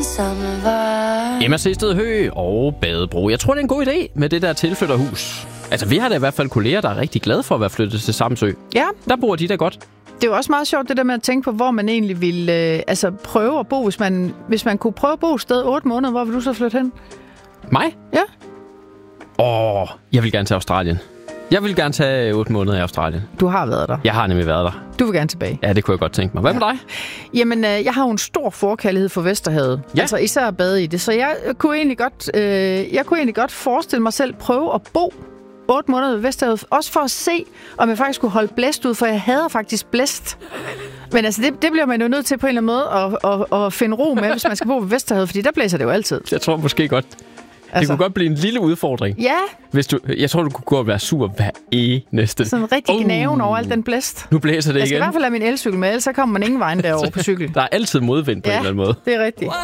samme vej. Emma Sehsted Høgh og Badebro. Jeg tror, det er en god idé med det der tilflytterhus. Altså, vi har da i hvert fald kolleger, der er rigtig glade for at være flyttet til Samsø. Ja. Der bor de da godt. Det er jo også meget sjovt, det der med at tænke på, hvor man egentlig ville prøve at bo. Hvis man kunne prøve at bo et sted 8 måneder, hvor vil du så flytte hen? Mig? Ja. Jeg vil gerne til Australien. Jeg vil gerne tage 8 måneder i Australien. Du har været der. Jeg har nemlig været der. Du vil gerne tilbage. Ja, det kunne jeg godt tænke mig. Hvad med dig? Jamen, jeg har jo en stor forkærlighed for Vesterhavet. Ja. Altså især at bade i det. Så jeg kunne egentlig godt forestille mig selv prøve at bo 8 måneder ved Vesterhavet. Også for at se, om jeg faktisk kunne holde blæst ud, for jeg hader faktisk blæst. Men altså, det bliver man jo nødt til på en eller anden måde at finde ro med, hvis man skal bo ved Vesterhavet, fordi der blæser det jo altid. Jeg tror måske godt. Det kunne godt blive en lille udfordring. Ja. Jeg tror, du kunne gå og være sur hver eneste. Sådan rigtig gnaven over al den blæst. Nu blæser det igen. Jeg skal i hvert fald have min elcykel med, ellers så kommer man ingen vejen derovre på cykel. Der er altid modvind på en eller anden måde. Det er rigtigt.